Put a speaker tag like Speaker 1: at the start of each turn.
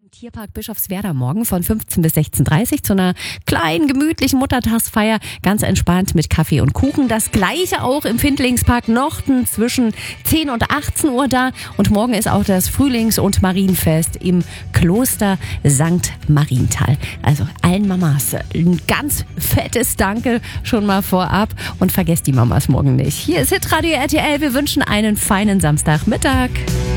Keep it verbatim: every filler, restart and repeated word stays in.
Speaker 1: Tierpark Bischofswerda morgen von fünfzehn bis sechzehn Uhr dreißig zu einer kleinen, gemütlichen Muttertagsfeier. Ganz entspannt mit Kaffee und Kuchen. Das gleiche auch im Findlingspark Nochten zwischen zehn und achtzehn Uhr da. Und morgen ist auch das Frühlings- und Marienfest im Kloster Sankt Marienthal. Also allen Mamas ein ganz fettes Danke schon mal vorab. Und vergesst die Mamas morgen nicht. Hier ist Hitradio R T L. Wir wünschen einen feinen Samstagmittag.